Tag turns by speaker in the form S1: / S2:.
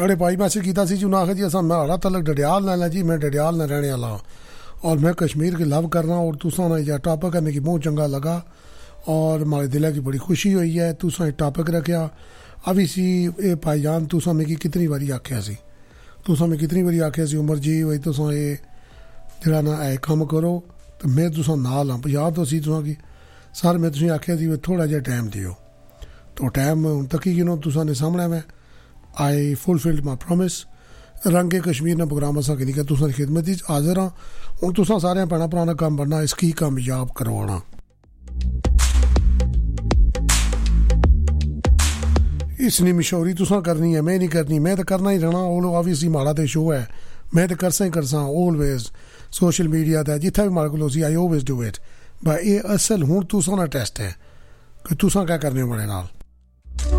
S1: थोड़े भाई मैसेज किया जी उन्हें आखिर जी असा मैं हड़ा तलक डडियाल ना जी मैं डडियाल ना रहने वाला और मैं कश्मीर की लव करना और तुसा ना यह टॉपिक है मेरी बहुत चंगा लगा और हमारे दिल की बड़ी खुशी हुई है तुसा ये टॉपिक रखा अभी सी ये भाईजान तुसा मिगी कितनी बारी आख्या सी तुसा मैं कितनी बारी आख्या सी उमर जी वही तुसा ये जरा ना ए कम करो तो मैं तुसा नाल हाँ याद तो सी तुसा की सर मैं तुसें आख्या सी थोड़ा जिहा टाइम दिओ तो टाइम हुण तकी गिनो तुसा ने सामने मैं आई फुलफिल्ड माई प्रॉमिस रंगे कश्मीर ने प्रोग्राम असा के लिए तुसा खिदमत हाजिर हाँ हूँ तुसा सारे भैन भरा ने काम बनना इसकी कामयाब करवाना इसनी मशहूरी तुसा करनी है मैं नहीं करनी मैं तो करना ही रहना ओल ऑब्वियसली माड़ा तो शो है मैं तो करसा ही करसा ऑलवेज सोशल मीडिया ते जिथे भी मारे को I always do it but ये असल हूँ तुसा ना टेस्ट है कि तुसा क्या करने बड़े नाल